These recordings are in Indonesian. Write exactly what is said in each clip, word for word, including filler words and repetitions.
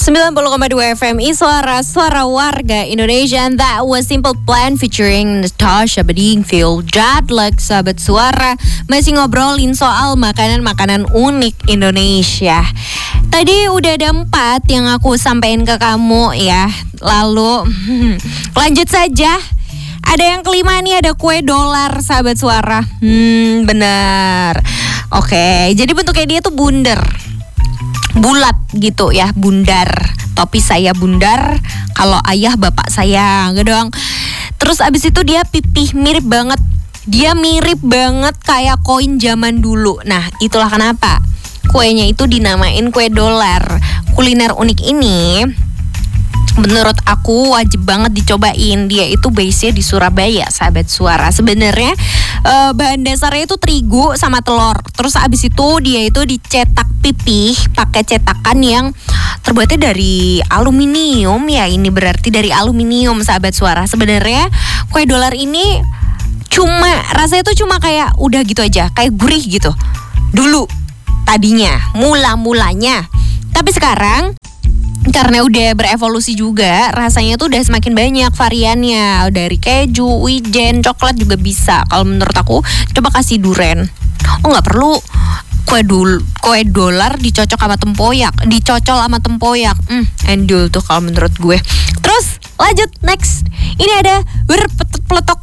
sembilan puluh koma dua F M Suara Suara Warga Indonesia. And that was Simple Plan featuring Natasha Bedingfield. Jadlek sahabat suara, masih ngobrolin soal makanan-makanan unik Indonesia. Tadi udah ada empat yang aku sampaikan ke kamu ya. Lalu lanjut saja. Ada yang kelima nih, ada kue dolar sahabat suara. Hmm benar. Oke, jadi bentuknya dia tuh bundar, bulat gitu ya, bundar. Topi saya bundar, kalau ayah bapak saya gitu dong. Terus abis itu dia pipih, mirip banget. Dia mirip banget kayak koin zaman dulu. Nah itulah kenapa kuenya itu dinamain kue dolar. Kuliner unik ini menurut aku wajib banget dicobain. Dia itu base-nya di Surabaya, sahabat suara. Sebenarnya uh, bahan dasarnya itu terigu sama telur. Terus abis itu dia itu dicetak pipih pakai cetakan yang terbuatnya dari aluminium ya. Ini berarti dari aluminium, sahabat suara. Sebenarnya kue dolar ini cuma rasanya tuh cuma kayak udah gitu aja, kayak gurih gitu dulu tadinya, mula-mulanya. Tapi sekarang karena udah berevolusi juga, rasanya tuh udah semakin banyak variannya. Dari keju, wijen, coklat juga bisa. Kalau menurut aku, coba kasih duren. Oh nggak perlu kue dul, kue dolar dicocok sama tempoyak, dicocol sama tempoyak. Hmm, endul tuh kalau menurut gue. Terus lanjut next. Ini ada berpeletok.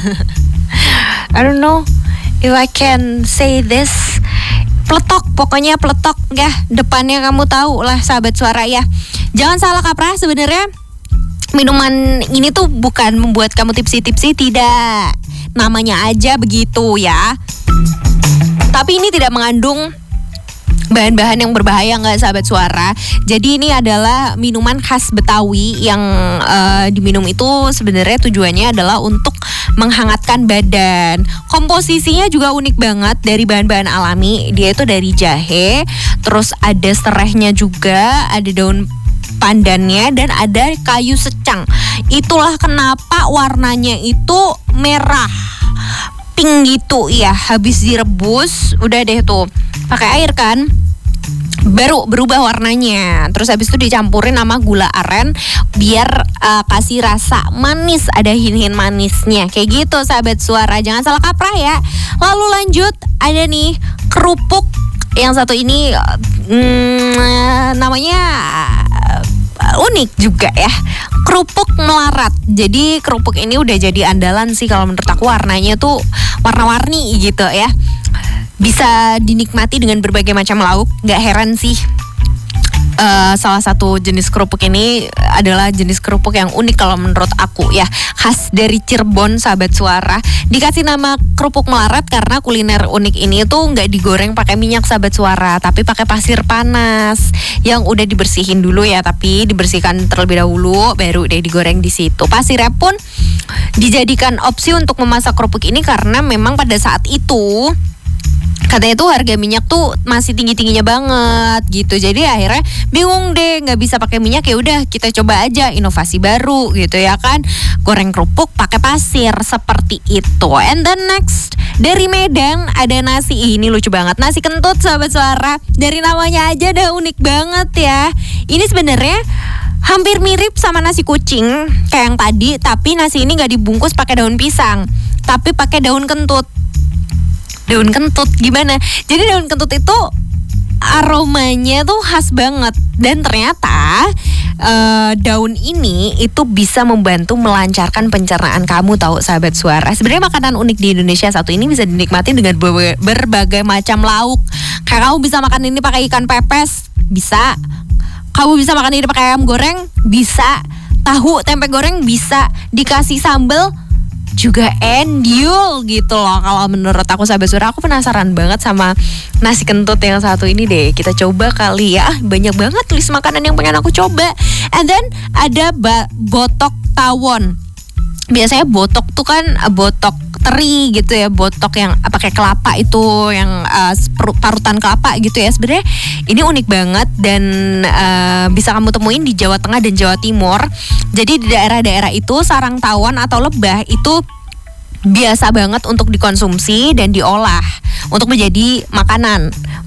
I don't know if I can say this. Peletok, pokoknya peletok ya. Depannya kamu tahu lah sahabat suara ya. Jangan salah kaprah, sebenarnya minuman ini tuh bukan membuat kamu tipsi-tipsi, tidak. Namanya aja begitu ya. Tapi ini tidak mengandung bahan-bahan yang berbahaya, nggak sahabat suara. Jadi ini adalah minuman khas Betawi yang uh, diminum itu sebenarnya tujuannya adalah untuk menghangatkan badan. Komposisinya juga unik banget, dari bahan-bahan alami. Dia itu dari jahe, terus ada serehnya juga, ada daun pandannya, dan ada kayu secang. Itulah kenapa warnanya itu merah pink gitu ya. Habis direbus, udah deh tuh pakai air kan, baru berubah warnanya. Terus habis itu dicampurin sama gula aren biar uh, kasih rasa manis, ada hin-hin manisnya. Kayak gitu sahabat suara, jangan salah kaprah ya. Lalu lanjut, ada nih kerupuk yang satu ini, hmm, namanya uh, unik juga ya. Kerupuk melarat. Jadi kerupuk ini udah jadi andalan sih kalau menurut aku. Warnanya tuh warna-warni gitu ya. Bisa dinikmati dengan berbagai macam lauk. Gak heran sih uh, salah satu jenis kerupuk ini adalah jenis kerupuk yang unik kalau menurut aku ya. Khas dari Cirebon sahabat suara. Dikasih nama kerupuk melarat karena kuliner unik ini tuh gak digoreng pakai minyak sahabat suara, tapi pakai pasir panas yang udah dibersihin dulu ya. Tapi dibersihkan terlebih dahulu, baru deh digoreng di situ. Pasirnya pun dijadikan opsi untuk memasak kerupuk ini karena memang pada saat itu katanya tuh harga minyak tuh masih tinggi-tingginya banget gitu. Jadi akhirnya bingung deh, nggak bisa pakai minyak, ya udah kita coba aja inovasi baru gitu ya kan. Goreng kerupuk pakai pasir seperti itu. And then next, dari Medan ada nasi. Ini lucu banget, nasi kentut sahabat suara. Dari namanya aja udah unik banget ya. Ini sebenarnya hampir mirip sama nasi kucing kayak yang tadi, tapi nasi ini nggak dibungkus pakai daun pisang, tapi pakai daun kentut. Daun kentut gimana? Jadi daun kentut itu aromanya tuh khas banget. Dan ternyata uh, daun ini itu bisa membantu melancarkan pencernaan kamu, tahu sahabat suara. Sebenarnya makanan unik di Indonesia satu ini bisa dinikmati dengan berbagai, berbagai macam lauk. Kayak kamu bisa makan ini pakai ikan pepes, bisa. Kamu bisa makan ini pakai ayam goreng, bisa. Tahu tempe goreng bisa. Dikasih sambal juga endul gitu loh. Kalau menurut aku sahabat suara, aku penasaran banget sama nasi kentut yang satu ini deh. Kita coba kali ya. Banyak banget list makanan yang pengen aku coba. And then ada ba- botok tawon. Biasanya botok tuh kan botok teri gitu ya, botok yang pakai kelapa itu, yang uh, parutan kelapa gitu ya. Sebenarnya ini unik banget dan uh, bisa kamu temuin di Jawa Tengah dan Jawa Timur. Jadi di daerah-daerah itu sarang tawon atau lebah itu biasa banget untuk dikonsumsi dan diolah untuk menjadi makanan,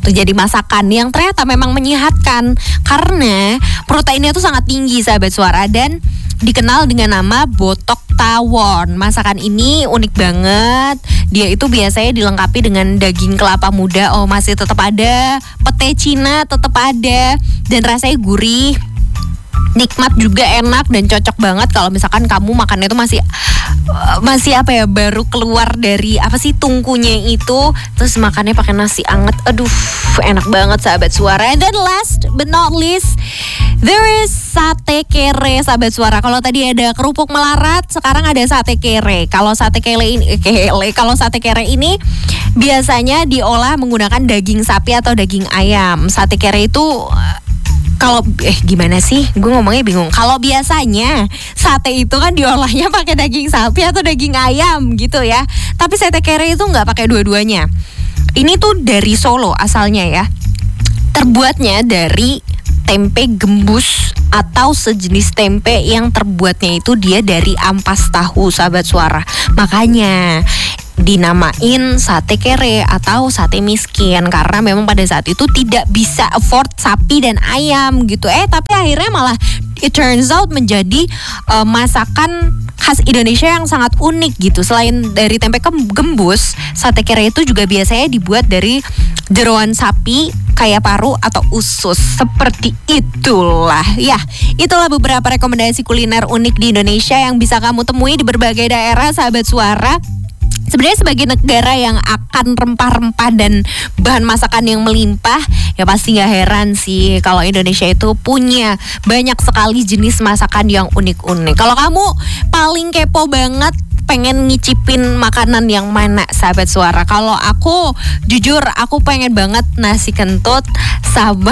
jadi masakan yang ternyata memang menyehatkan karena proteinnya tuh sangat tinggi sahabat suara dan dikenal dengan nama botok tawon. Masakan ini unik banget. Dia itu biasanya dilengkapi dengan daging kelapa muda. Oh, masih tetap ada. Pete Cina tetap ada dan rasanya gurih. Nikmat juga, enak dan cocok banget kalau misalkan kamu makannya itu masih uh, masih apa ya, baru keluar dari apa sih tungkunya itu, terus makannya pakai nasi anget. Aduh, enak banget sahabat suara. And then last but not least, there is sate kere sahabat suara. Kalau tadi ada kerupuk melarat, sekarang ada sate kere. Kalau sate kere ini kele, kalau sate kere ini biasanya diolah menggunakan daging sapi atau daging ayam. Sate kere itu kalau eh gimana sih? Gue ngomongnya bingung. Kalau biasanya sate itu kan diolahnya pakai daging sapi atau daging ayam gitu ya. Tapi sate kere itu nggak pakai dua-duanya. Ini tuh dari Solo asalnya ya. Terbuatnya dari tempe gembus atau sejenis tempe yang terbuatnya itu dia dari ampas tahu sahabat suara. Makanya dinamain sate kere atau sate miskin karena memang pada saat itu tidak bisa afford sapi dan ayam gitu. Eh tapi akhirnya malah it turns out menjadi uh, masakan khas Indonesia yang sangat unik gitu. Selain dari tempe gembus, sate kere itu juga biasanya dibuat dari jeroan sapi kayak paru atau usus. Seperti itulah ya. Itulah beberapa rekomendasi kuliner unik di Indonesia yang bisa kamu temui di berbagai daerah sahabat suara. Sebenarnya sebagai negara yang akan rempah-rempah dan bahan masakan yang melimpah, ya pasti gak heran sih kalau Indonesia itu punya banyak sekali jenis masakan yang unik-unik. Kalau kamu paling kepo banget pengen ngicipin makanan yang mana sahabat suara? Kalau aku jujur aku pengen banget nasi kentut sama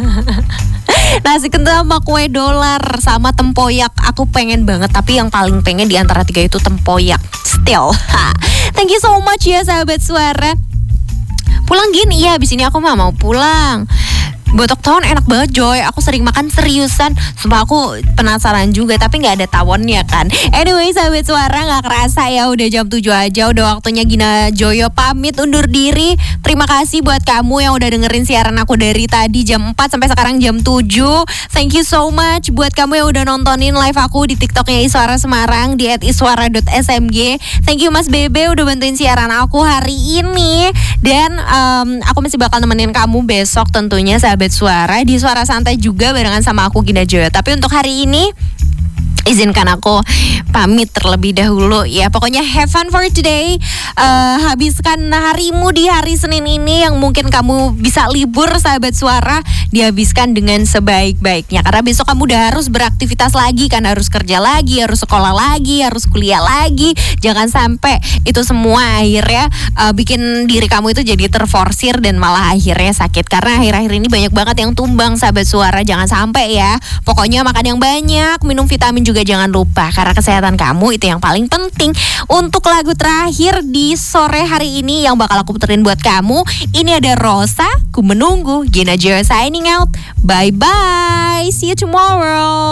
nasi kentut sama kue dolar sama tempoyak. Aku pengen banget, tapi yang paling pengen di antara tiga itu tempoyak. Still. Thank you so much ya sahabat suara. Pulang gini, iya abis ini aku mah mau pulang. Botok tawon enak banget Joy. Aku sering makan seriusan. Sumpah aku penasaran juga, tapi gak ada tawonnya kan. Anyway sahabat suara, gak kerasa ya udah jam tujuh aja. Udah waktunya Gina Joyo pamit undur diri. Terima kasih buat kamu yang udah dengerin siaran aku dari tadi jam empat sampai sekarang jam tujuh. Thank you so much buat kamu yang udah nontonin live aku di TikToknya Iswara Semarang di et iswara dot s m g. Thank you Mas Bebe udah bantuin siaran aku hari ini. Dan um, aku masih bakal nemenin kamu besok tentunya sahabat suara di Suara Santai juga barengan sama aku Gina Joyo. Tapi untuk hari ini izinkan aku pamit terlebih dahulu ya. Pokoknya have fun for today. uh, Habiskan harimu di hari Senin ini yang mungkin kamu bisa libur sahabat suara, dihabiskan dengan sebaik-baiknya. Karena besok kamu udah harus beraktivitas lagi kan. Harus kerja lagi, harus sekolah lagi, harus kuliah lagi. Jangan sampai itu semua akhirnya uh, bikin diri kamu itu jadi terforsir dan malah akhirnya sakit. Karena akhir-akhir ini banyak banget yang tumbang sahabat suara. Jangan sampai ya. Pokoknya makan yang banyak, minum vitamin juga jangan lupa, karena kesehatan kamu itu yang paling penting. Untuk lagu terakhir di sore hari ini yang bakal aku puterin buat kamu, ini ada Rosa, Ku Menunggu. Gina Joyo signing out. Bye bye. See you tomorrow.